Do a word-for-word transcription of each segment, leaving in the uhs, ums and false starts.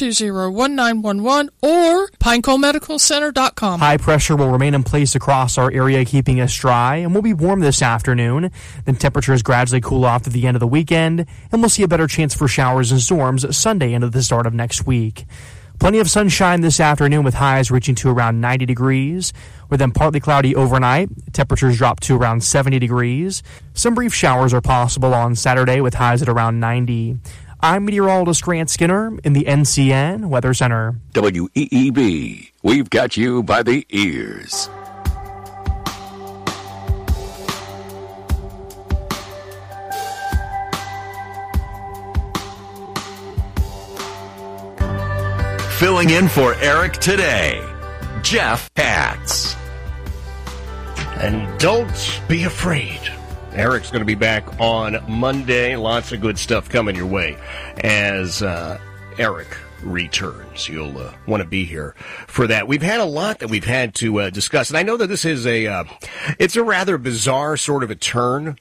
two zero, one nine one one or pinecone medical center dot com. High pressure will remain in place across our area, keeping us dry, and we'll be warm this afternoon. Then temperatures gradually cool off at the end of the weekend, and we'll see a better chance for showers and storms Sunday into the start of next week. Plenty of sunshine this afternoon with highs reaching to around ninety degrees. With then partly cloudy overnight, temperatures drop to around seventy degrees. Some brief showers are possible on Saturday with highs at around ninety. I'm meteorologist Grant Skinner in the N C N Weather Center. W E E B, we've got you by the ears. Filling in for Eric today, Jeff Hatz. And don't be afraid. Eric's going to be back on Monday. Lots of good stuff coming your way as uh, Eric returns. You'll uh, want to be here for that. We've had a lot that we've had to uh, discuss, and I know that this is a uh, it's a rather bizarre sort of a turn.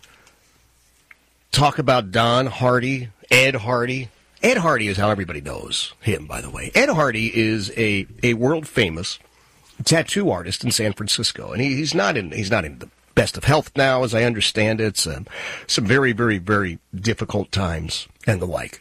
Talk about Don Hardy, Ed Hardy. Ed Hardy is how everybody knows him, by the way. Ed Hardy is a, a world-famous tattoo artist in San Francisco, and he, he's not in he's not in the best of health now, as I understand it. It's, um, some very, very, very difficult times and the like.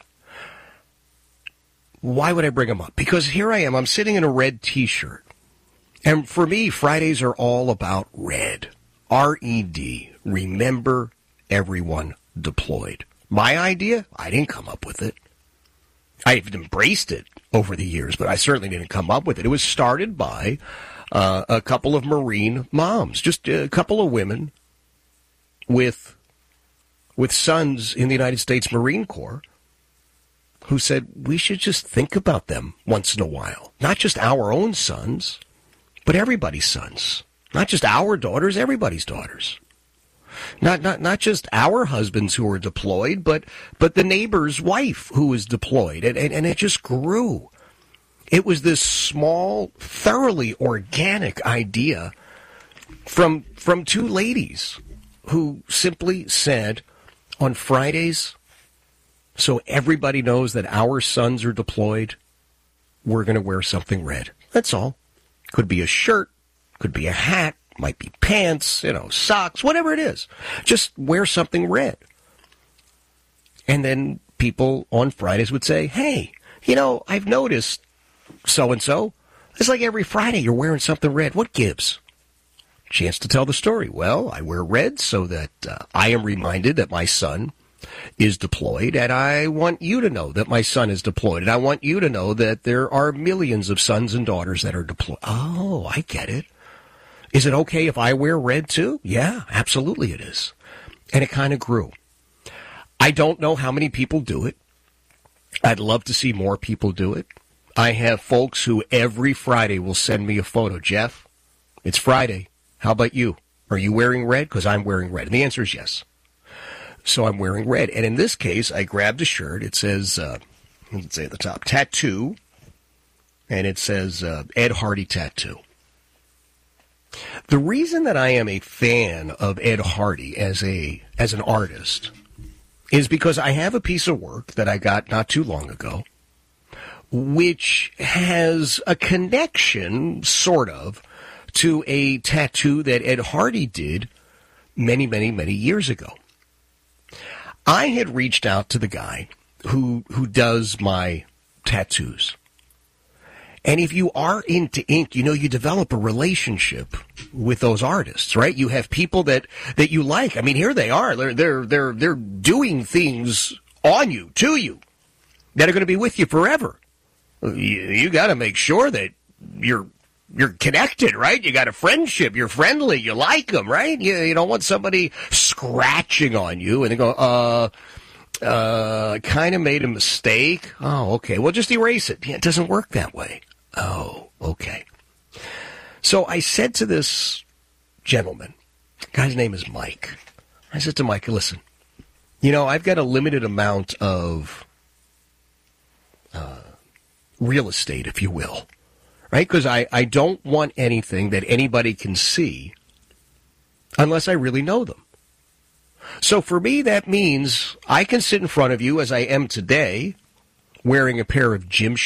Why would I bring him up? Because here I am. I'm sitting in a red T-shirt, and for me, Fridays are all about red. R E D. Remember everyone deployed. My idea? I didn't come up with it. I've embraced it over the years, but I certainly didn't come up with it. It was started by uh, a couple of Marine moms, just a couple of women with with sons in the United States Marine Corps who said we should just think about them once in a while. Not just our own sons, but everybody's sons. Not just our daughters, everybody's daughters. Not not not just our husbands who are deployed, but but the neighbor's wife who is deployed. And, and, and it just grew. It was this small, thoroughly organic idea from from two ladies who simply said, on Fridays, so everybody knows that our sons are deployed, we're going to wear something red. That's all. Could be a shirt, could be a hat, might be pants, you know, socks, whatever it is. Just wear something red. And then people on Fridays would say, hey, you know, I've noticed so-and-so. It's like every Friday you're wearing something red. What gives? Chance to tell the story. Well, I wear red so that uh, I am reminded that my son is deployed, and I want you to know that my son is deployed, and I want you to know that there are millions of sons and daughters that are deployed. Oh, I get it. Is it okay if I wear red too? Yeah, absolutely it is. And it kind of grew. I don't know how many people do it. I'd love to see more people do it. I have folks who every Friday will send me a photo. Jeff, it's Friday. How about you? Are you wearing red? Because I'm wearing red. And the answer is yes. So I'm wearing red. And in this case, I grabbed a shirt. It says, uh, let's say at the top, tattoo. And it says uh, Ed Hardy Tattoo. The reason that I am a fan of Ed Hardy as a as an artist is because I have a piece of work that I got not too long ago, which has a connection, sort of, to a tattoo that Ed Hardy did many, many, many years ago. I had reached out to the guy who who does my tattoos. And if you are into ink, you know, you develop a relationship with those artists, right? You have people that, that you like. I mean, here they are. They're, they're, they're, they're doing things on you, to you, that are going to be with you forever. You, you got to make sure that you're, you're connected, right? You got a friendship. You're friendly. You like them, right? You, you don't want somebody scratching on you and they go, uh, uh, kind of made a mistake. Oh, okay. Well, just erase it. Yeah, it doesn't work that way. Oh, okay. So I said to this gentleman, guy's name is Mike. I said to Mike, listen, you know, I've got a limited amount of uh, real estate, if you will, right? Because I, I don't want anything that anybody can see unless I really know them. So for me, that means I can sit in front of you as I am today, wearing a pair of gym